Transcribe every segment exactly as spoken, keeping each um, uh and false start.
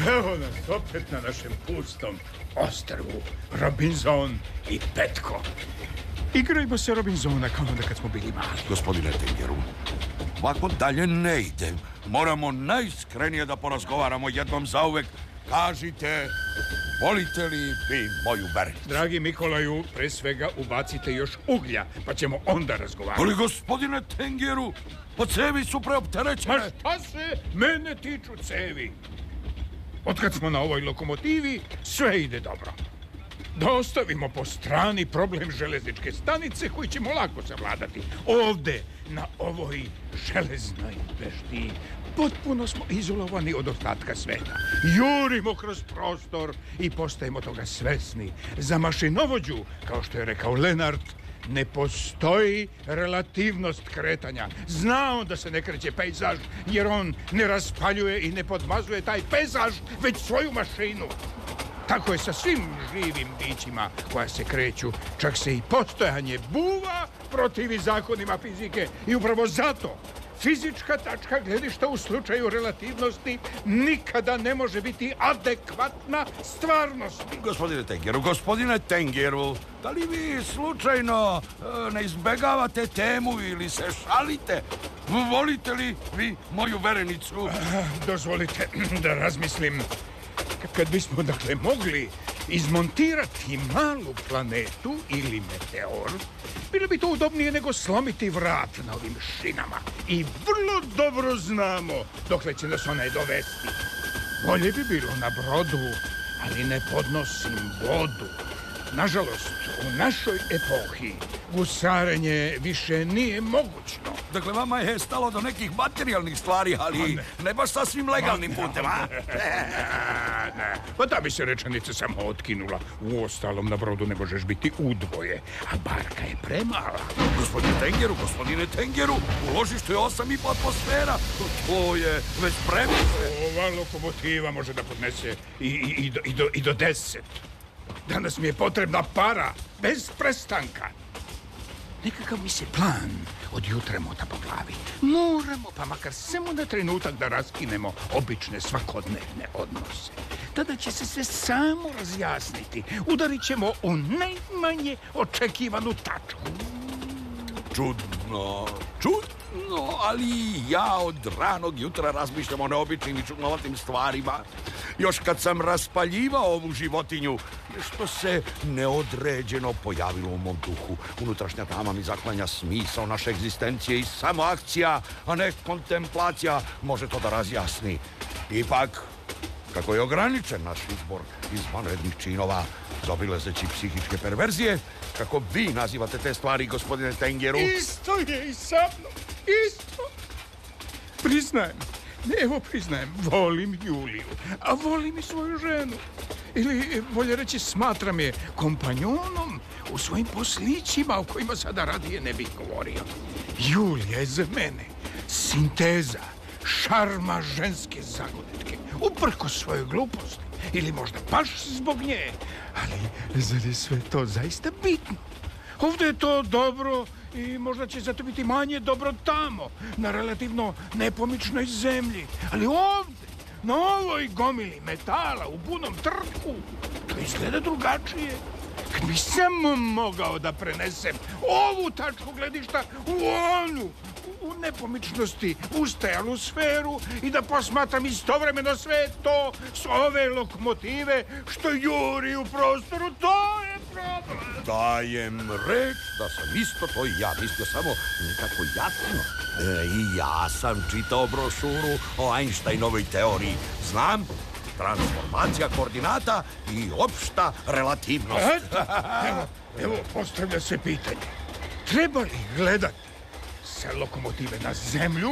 Evo nas opet na našem pustom ostrvu. Robinson i Petko. Igrajmo se Robinsona kao onda kad smo bili mali. Gospodine Tengeru, ovako dalje ne ide. Moramo najiskrenije da porazgovaramo jednom zauvek. Kažite, volite li vi moju verenicu? Dragi Mikolaju, pre svega ubacite još uglja, pa ćemo onda razgovarati. Ali gospodine Tengeru, pa cevi su preopterećene. Ma šta se mene tiču cevi? Otkad smo na ovoj lokomotivi, sve ide dobro. Da ostavimo po strani problem železničke stanice koji ćemo lako savladati. Ovde, na ovoj železnoj vešti, potpuno smo izolovani od ostatka sveta. Jurimo kroz prostor i postajemo toga svesni. Za mašinovođu, kao što je rekao Lenart, ne postoji relativnost kretanja. Zna on da se ne kreće pejzaž, jer on ne raspaljuje i ne podmazuje taj pejzaž, već svoju mašinu. Tako je sa svim živim bićima koja se kreću. Čak se i postojanje buva protivi zakonima fizike. I upravo zato fizička tačka gledišta u slučaju relativnosti nikada ne može biti adekvatna stvarnosti. Gospodine Tengeru, gospodine Tengeru, da li vi slučajno e, ne izbegavate temu ili se šalite? Volite li vi moju verenicu? Dozvolite da razmislim. Kad bismo, dakle, mogli izmontirati malu planetu ili meteor, bilo bi to udobnije nego slomiti vrat na ovim šinama. I vrlo dobro znamo dokle će nas onaj dovesti. Bolje bi bilo na brodu, ali ne podnosim vodu. Nažalost, u našoj epohi gusarenje više nije mogućno. Dakle, vama je stalo do nekih materijalnih stvari, ali ne, ne baš sasvim legalnim putem, a? Ne, ne. Pa da bi se rečenica samo otkinula. U ostalom, na brodu ne možeš biti udvoje, a barka je premala. Gospodine Tengeru, gospodine Tengeru, u ložištu je osam i po atmosfera. To je već previše. Ova lokomotiva može da podnese i, i, i, do, i, do, i do deset. Danas mi je potrebna para, bez prestanka. Nekakav mi se plan od jutra mota po glavi. Moramo, pa makar samo na trenutak, da raskinemo obične svakodnevne odnose. Tada će se sve samo razjasniti. Udarit ćemo u najmanje očekivanu tačku. Čudno, čudno, ali ja od ranog jutra razmišljam o neobičnim i čudnovatim stvarima. Još kad sam raspaljivao ovu životinju, nešto se neodređeno pojavilo u mom duhu. Unutrašnja tama mi zaklanja smisao naše egzistencije i samo akcija, a ne kontemplacija može to da razjasni. Ipak, kako je ograničen naš izbor izvanrednih činova, zaobilazeći psihičke perverzije, kako vi nazivate te stvari, gospodine Tengeru? Isto je i sa mnom, isto. Priznajem, evo priznajem, volim Juliju, a volim i svoju ženu. Ili, bolje reći, smatram je kompanjonom u svojim poslićima o kojima sada radije ne bih govorio. Julija je za mene sinteza šarma ženske zagonetke, uprkos svojoj gluposti. Ili možda baš zbog nje. Ali zar je sve to zaista bitno? Ovdje je to dobro i možda će zato biti manje dobro tamo, na relativno nepomičnoj zemlji. Ali ovdje, na ovoj gomili metala, u punom trku, to izgleda drugačije. Kad bi samo mogao da prenesem ovu tačku gledišta u onu, u nepomičnosti ustajalu sferu i da posmatram istovremeno sve to s ove lokomotive što juri u prostoru, to je problem. Dajem reč da sam isto to i ja mislio, samo nekako jasno. E, I ja sam čitao brošuru o Einsteinovoj teoriji. Znam, transformacija koordinata i opšta relativnost. Eto, evo, evo, postavlja se pitanje. Treba li gledati sa lokomotive na zemlju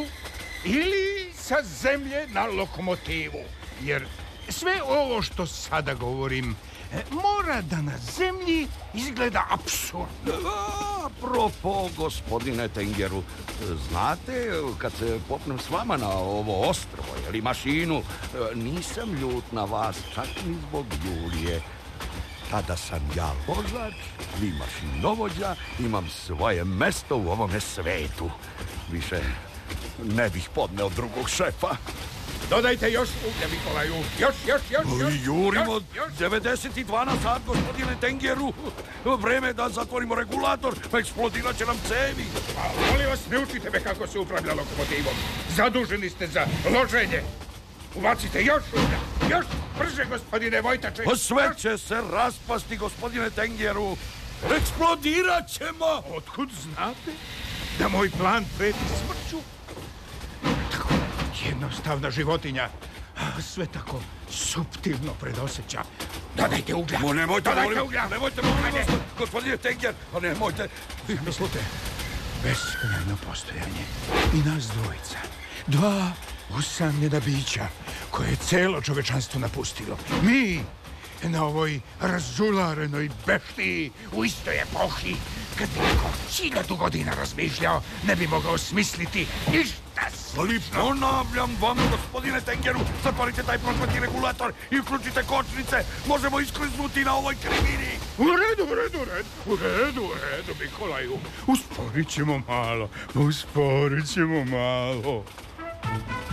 ili sa zemlje na lokomotivu? Jer sve ovo što sada govorim mora da na zemlji izgleda apsurdno. Apropo, gospodine Tengeru, znate, kad se popnem s vama na ovo ostrvo ili mašinu, nisam ljut na vas, čak ni zbog Julije. Tada sam ja vozač, vi mašinovođa, imam svoje mesto u ovome svetu. Više ne bih podneo drugog šefa. Dodajte još uglja, Mikolaju. Još, još, još, još. Jurimo još, još. devedeset dva na sat, gospodine Tengeru. Vreme je da zatvorimo regulator, pa eksplodirat će nam cevi. A, molim vas, ne učite me kako se upravlja lokomotivom. Zaduženi ste za loženje. Ubacite još uglja. Još brže, gospodine Vojtače. Pa sve će se raspasti, gospodine Tengeru. Eksplodirat ćemo. Otkud znate da moj plan preti smrću? Tako jednostavna životinja, a sve tako suptilno predosjeća. Dodajte uglja. Mo, nemojte, Dodajte molim, uglja. nemojte, molim Ajde. vas, gospodine Tenger, a nemojte. Mislite, beskrajno postojanje i nas dvojica. Dva usamljena bića koje je celo čovečanstvo napustilo. Mi na ovoj razularenoj beštiji u istoj epohi, kad bi neko hiljadu godina razmišljao, ne bi mogao smisliti ništa Ali slično. ponavljam vam, gospodine Tengeru, zatvorite taj prokleti regulator i uključite kočnice. Možemo iskliznuti na ovoj krivini. U redu, u redu, u redu, u redu, u redu, Mikolaju. Usporit ćemo malo, usporit ćemo malo.